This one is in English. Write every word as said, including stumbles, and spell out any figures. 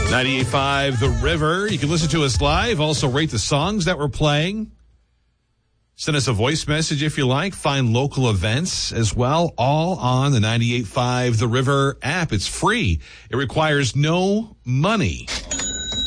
ninety-eight point five The River. You can listen to us live. Also rate the songs that we're playing. Send us a voice message if you like. Find local events as well, all on the ninety-eight point five The River app. It's free. It requires no money.